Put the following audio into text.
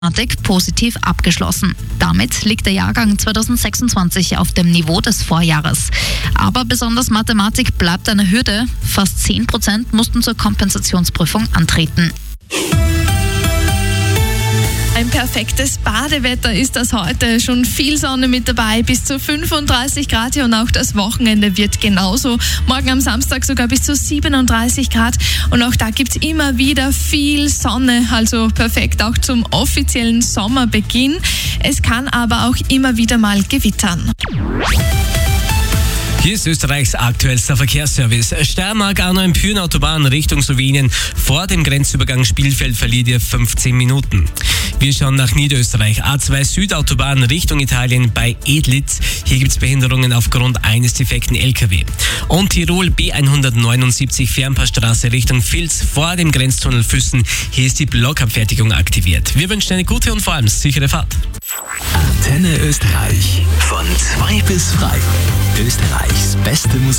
positiv abgeschlossen. Damit liegt der Jahrgang 2026 auf dem Niveau des Vorjahres. Aber besonders Mathematik bleibt eine Hürde. Fast 10% mussten zur Kompensationsprüfung antreten. Ein perfektes Badewetter ist das heute. Schon viel Sonne mit dabei, bis zu 35 Grad und auch das Wochenende wird genauso. Morgen am Samstag sogar bis zu 37 Grad und auch da gibt es immer wieder viel Sonne, also perfekt auch zum offiziellen Sommerbeginn. Es kann aber auch immer wieder mal gewittern. Hier ist Österreichs aktuellster Verkehrsservice. Steiermark-Arnau im Pyhrn-Autobahn Richtung Slowenien. Vor dem Grenzübergang Spielfeld verliert ihr 15 Minuten. Wir schauen nach Niederösterreich. A2 Südautobahn Richtung Italien bei Edlitz. Hier gibt es Behinderungen aufgrund eines defekten LKW. Und Tirol B179 Fernpassstraße Richtung Vils vor dem Grenztunnel Füssen. Hier ist die Blockabfertigung aktiviert. Wir wünschen eine gute und vor allem sichere Fahrt. Antenne Österreich. Von 2 bis 3. Österreichs beste Musik.